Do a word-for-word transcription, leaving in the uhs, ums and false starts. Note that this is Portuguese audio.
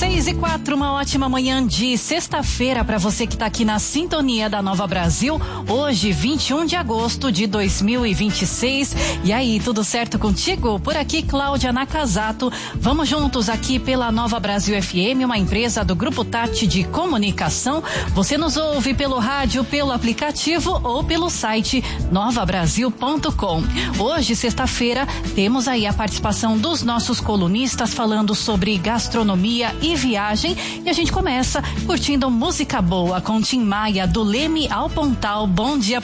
Seis e quatro, uma ótima manhã de sexta-feira para você que tá aqui na sintonia da Nova Brasil. Hoje, vinte e um de agosto de dois mil e vinte e seis. E aí, tudo certo contigo? Por aqui, Cláudia Nakazato. Vamos juntos aqui pela Nova Brasil F M, uma empresa do Grupo Tati de Comunicação. Você nos ouve pelo rádio, pelo aplicativo ou pelo site nova brasil ponto com. Hoje, sexta-feira, temos aí a participação dos nossos colunistas falando sobre gastronomia e viagem, e a gente começa curtindo música boa com Tim Maia, do Leme ao Pontal. Bom dia pra